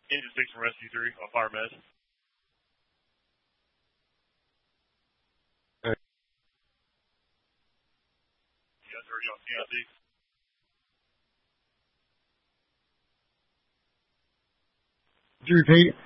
Engine 6 from Rescue 3 on Fire Mess. You guys already on CNC? Could you repeat?